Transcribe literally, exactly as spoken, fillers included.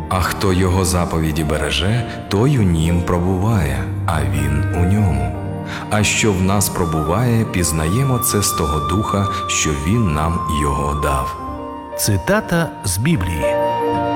А хто його заповіді береже, той у нім пробуває, а він у ньому. А що в нас пробуває, пізнаємо це з того духа, що він нам його дав. Цитата з Біблії.